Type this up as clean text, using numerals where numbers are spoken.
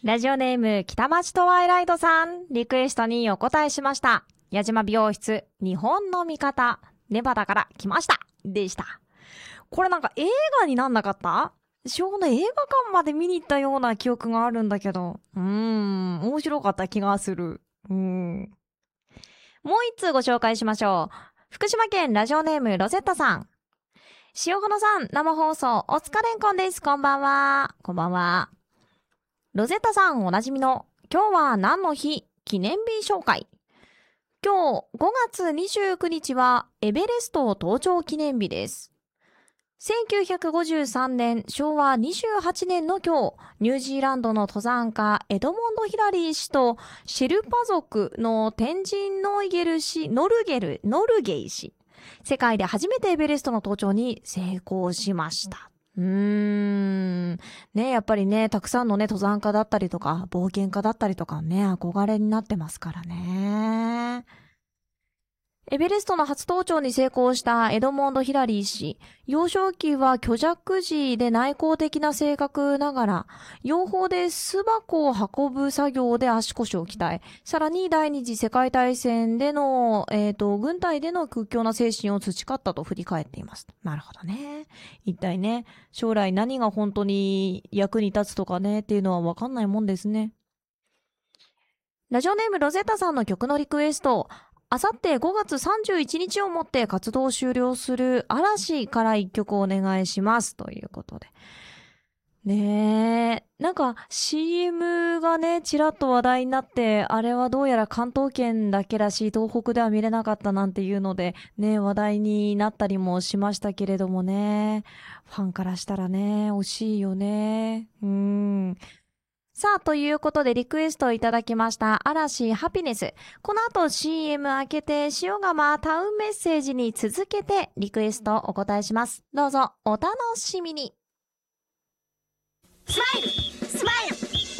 ラジオネーム北町トワイライトさん、リクエストにお答えしました。矢島美容室、日本の味方、ネバダから来ましたでした。これなんか映画になんなかった？ちょうど映画館まで見に行ったような記憶があるんだけど、面白かった気がする。もう一通ご紹介しましょう。福島県ラジオネームロゼッタさん。塩花さん、生放送お疲れんこんです。こんばんは。こんばんは。ロゼッタさんおなじみの今日は何の日記念日紹介。今日5月29日はエベレスト登頂記念日です。1953年昭和28年の今日、ニュージーランドの登山家エドモンド・ヒラリー氏とシェルパ族の天神ノルゲイ氏、世界で初めてエベレストの登頂に成功しました。ね、やっぱりね、たくさんのね、登山家だったりとか、冒険家だったりとかね、憧れになってますからね。エベレストの初登頂に成功したエドモンド・ヒラリー氏。幼少期は虚弱児で内向的な性格ながら、養蜂で巣箱を運ぶ作業で足腰を鍛え、さらに第二次世界大戦での、軍隊での屈強な精神を培ったと振り返っています。なるほどね。一体ね、将来何が本当に役に立つとかね、っていうのはわかんないもんですね。ラジオネームロゼッタさんの曲のリクエスト。あさって5月31日をもって活動を終了する嵐から一曲お願いしますということで。ねえ、なんか CM がね、ちらっと話題になって、あれはどうやら関東圏だけらしい、東北では見れなかったなんていうので、ね、話題になったりもしましたけれどもね。ファンからしたらね、惜しいよね。さあ、ということでリクエストをいただきました嵐ハピネス。この後 CM 開けて塩釜タウンメッセージに続けてリクエストお答えします。どうぞお楽しみに。 スマイルスマイル